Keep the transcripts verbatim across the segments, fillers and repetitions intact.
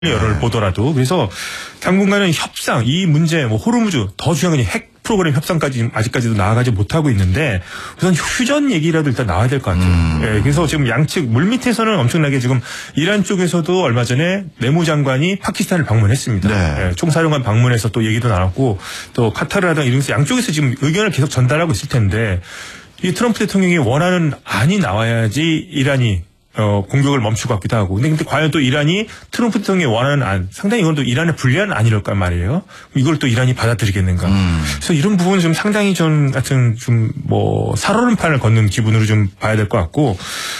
여론을 보더라도. 그래서 당분간은 협상, 이 문제, 뭐 호르무즈, 더 중요한 건 핵 프로그램 협상까지 아직까지도 나아가지 못하고 있는데 우선 휴전 얘기라도 일단 나와야 될 것 같아요. 음. 예, 그래서 지금 양측 물밑에서는 엄청나게 지금 이란 쪽에서도 얼마 전에 내무장관이 파키스탄을 방문했습니다. 네. 예, 총사령관 방문해서 또 얘기도 나눴고 또 카타르라든가 이러면서 양쪽에서 지금 의견을 계속 전달하고 있을 텐데 이 트럼프 대통령이 원하는 안이 나와야지 이란이 어, 공격을 멈출 것 같기도 하고. 근데, 근데 과연 또 이란이 트럼프 대통령이 원하는 안, 상당히 이건 또 이란에 불리한 안이랄까 말이에요. 이걸 또 이란이 받아들이겠는가. 음. 그래서 이런 부분은 좀 상당히 좀, 하여튼 좀, 뭐, 살얼음판을 걷는 기분으로 좀 봐야 될 것 같고,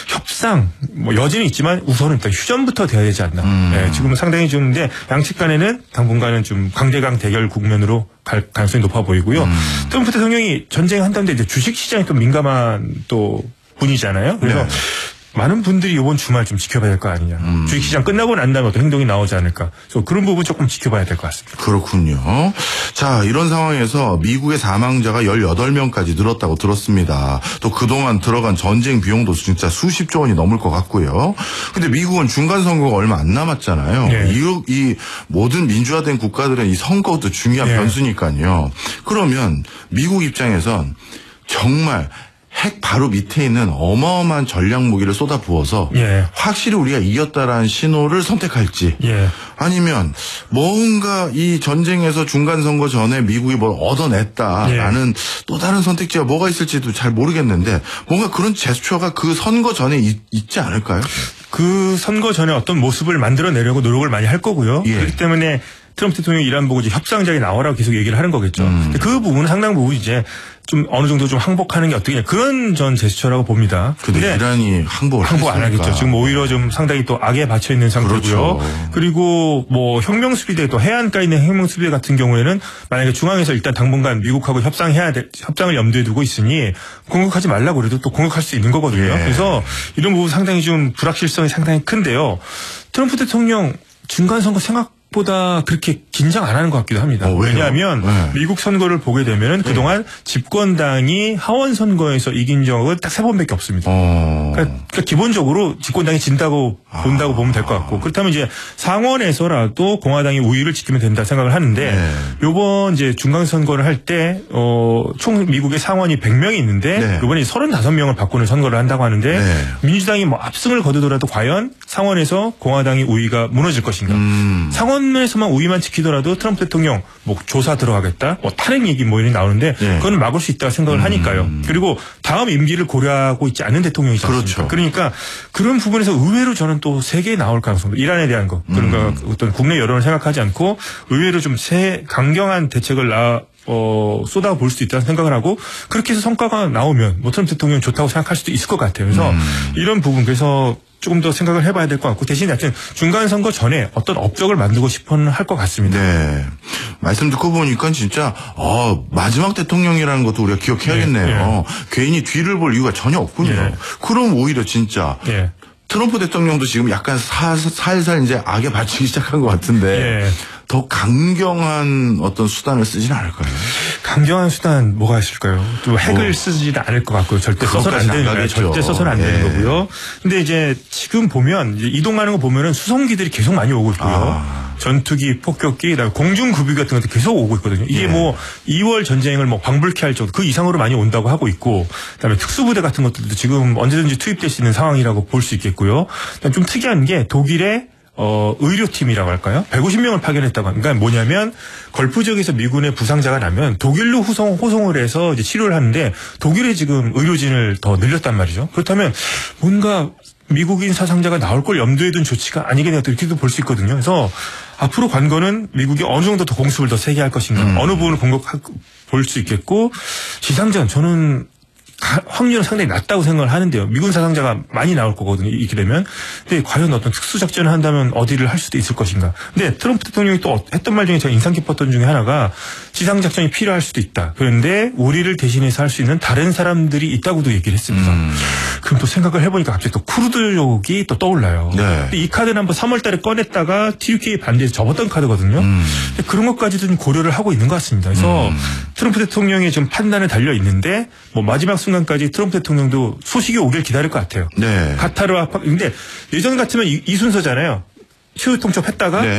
협상, 뭐, 여지는 있지만 우선은 일단 휴전부터 돼야 되지 않나. 음. 네, 지금은 상당히 좀, 근데 양측 간에는 당분간은 좀 강대강 대결 국면으로 갈 가능성이 높아 보이고요. 음. 트럼프 대통령이 전쟁한다는데 이제 주식 시장이 또 민감한 또 분이잖아요. 그래서 네. 많은 분들이 이번 주말 좀 지켜봐야 될 거 아니냐. 음. 주식시장 끝나고 난 다음에 어떤 행동이 나오지 않을까. 그래서 그런 부분 조금 지켜봐야 될 것 같습니다. 그렇군요. 자, 이런 상황에서 미국의 사망자가 열여덟 명까지 늘었다고 들었습니다. 또 그동안 들어간 전쟁 비용도 진짜 수십조 원이 넘을 것 같고요. 근데 미국은 중간선거가 얼마 안 남았잖아요. 네. 이, 이 모든 민주화된 국가들은 이 선거도 중요한 네. 변수니까요. 그러면 미국 입장에선 정말 핵 바로 밑에 있는 어마어마한 전략 무기를 쏟아부어서 예. 확실히 우리가 이겼다라는 신호를 선택할지 예. 아니면 뭔가 이 전쟁에서 중간선거 전에 미국이 뭘 얻어냈다라는 예. 또 다른 선택지가 뭐가 있을지도 잘 모르겠는데 뭔가 그런 제스처가 그 선거 전에 있, 있지 않을까요? 그 선거 전에 어떤 모습을 만들어내려고 노력을 많이 할 거고요. 예. 그렇기 때문에 트럼프 대통령이 이란 보고 이제 협상장에 나오라고 계속 얘기를 하는 거겠죠. 음. 그 부분은 상당 부분 이제 좀 어느 정도 좀 항복하는 게 어떻게 그런 전 제스처라고 봅니다. 근데 이란이 항복을 항복 안 하겠죠. 지금 오히려 좀 상당히 또 악에 받쳐 있는 상태고요. 그렇죠. 그리고 뭐 혁명 수비대 또 해안가에 있는 혁명 수비대 같은 경우에는 만약에 중앙에서 일단 당분간 미국하고 협상해야 돼, 협상을 염두에 두고 있으니 공격하지 말라고 그래도 또 공격할 수 있는 거거든요. 예. 그래서 이런 부분 상당히 좀 불확실성이 상당히 큰데요. 트럼프 대통령 중간선거 생각 보다 그렇게 긴장 안 하는 것 같기도 합니다. 어, 왜냐하면 네. 미국 선거를 보게 되면 네. 그동안 집권당이 하원 선거에서 이긴 적은 딱 세 번밖에 없습니다. 어. 그러니까, 그러니까 기본적으로 집권당이 진다고 아. 본다고 보면 될 것 같고 그렇다면 이제 상원에서라도 공화당이 우위를 지키면 된다 생각을 하는데 네. 요번 이제 중간 선거를 할 때 어, 총 미국의 상원이 백 명이 있는데 네. 이번에 서른다섯 명을 바꾸는 선거를 한다고 하는데 네. 민주당이 뭐 압승을 거두더라도 과연 상원에서 공화당이 우위가 무너질 것인가? 음. 상원 에서만 우위만 지키더라도 트럼프 대통령 뭐 조사 들어가겠다, 뭐 탈핵 얘기 뭐 이런 나오는데 네. 그거는 막을 수 있다고 생각을 음. 하니까요. 그리고 다음 임기를 고려하고 있지 않은 대통령이잖아요. 그렇죠. 그러니까 그런 부분에서 의외로 저는 또 세게 나올 가능성, 이란에 대한 거 그런 거 음. 어떤 국내 여론을 생각하지 않고 의외로 좀 새 강경한 대책을 나. 어, 쏟아볼 수 있다는 생각을 하고, 그렇게 해서 성과가 나오면, 뭐, 트럼프 대통령이 좋다고 생각할 수도 있을 것 같아요. 그래서, 음. 이런 부분, 그래서 조금 더 생각을 해봐야 될 것 같고, 대신 하여튼 중간선거 전에 어떤 업적을 만들고 싶어는 할 것 같습니다. 네. 말씀 듣고 보니까 진짜, 어, 마지막 대통령이라는 것도 우리가 기억해야겠네요. 네, 네. 괜히 뒤를 볼 이유가 전혀 없군요. 네. 그럼 오히려 진짜, 네. 트럼프 대통령도 지금 약간 사, 살살 이제 악에 받치기 시작한 것 같은데, 네. 더 강경한 어떤 수단을 쓰지는 않을까요? 강경한 수단 뭐가 있을까요? 또 핵을 뭐, 쓰지는 않을 것 같고요. 절대 써서는 안 되는 거예요. 절대 써서는 안 예. 되는 거고요. 근데 이제 지금 보면 이제 이동하는 거 보면은 수송기들이 계속 많이 오고 있고요. 아. 전투기, 폭격기, 그다음에 공중급유 같은 것도 계속 오고 있거든요. 이게 예. 뭐 이월 전쟁을 뭐 방불케 할 정도 그 이상으로 많이 온다고 하고 있고, 그다음에 특수부대 같은 것들도 지금 언제든지 투입될 수 있는 상황이라고 볼 수 있겠고요. 좀 특이한 게 독일의 어, 의료팀이라고 할까요? 백오십 명을 파견했다고 합니다. 그러니까 뭐냐면, 걸프 지역에서 미군의 부상자가 나면 독일로 후송, 호송을 해서 이제 치료를 하는데, 독일에 지금 의료진을 더 늘렸단 말이죠. 그렇다면, 뭔가 미국인 사상자가 나올 걸 염두에 둔 조치가 아니겠냐, 이렇게도 볼 수 있거든요. 그래서, 앞으로 관건은 미국이 어느 정도 더 공습을 더 세게 할 것인가, 음. 어느 부분을 공격, 볼 수 있겠고, 지상전, 저는, 확률은 상당히 낮다고 생각을 하는데요. 미군 사상자가 많이 나올 거거든요. 이렇게 되면. 근데 과연 어떤 특수작전을 한다면 어디를 할 수도 있을 것인가. 근데 트럼프 대통령이 또 했던 말 중에 제가 인상 깊었던 중에 하나가 지상작전이 필요할 수도 있다. 그런데 우리를 대신해서 할 수 있는 다른 사람들이 있다고도 얘기를 했습니다. 음. 그럼 또 생각을 해보니까 갑자기 또 쿠르드족이 또 떠올라요. 네. 근데 이 카드는 한번 삼월 달에 꺼냈다가 티유케이 반대에서 접었던 카드거든요. 음. 근데 그런 것까지도 좀 고려를 하고 있는 것 같습니다. 그래서 음. 트럼프 대통령의 좀 판단에 달려 있는데 뭐 마지막 순간까지 트럼프 대통령도 소식이 오길 기다릴 것 같아요. 네. 카타르와 파, 근데 예전 같으면 이, 이 순서잖아요. 시우통첩했다가 네.